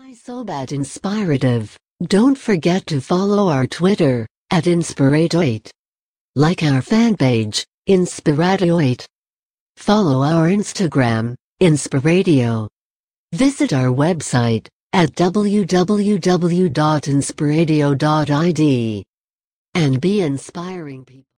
Why so bad inspirative? Don't forget to follow our Twitter, @Inspiradoit. Like our fan page, Inspiradoit. Follow our Instagram, Inspiradio. Visit our website, at www.inspiradio.id. And be inspiring people.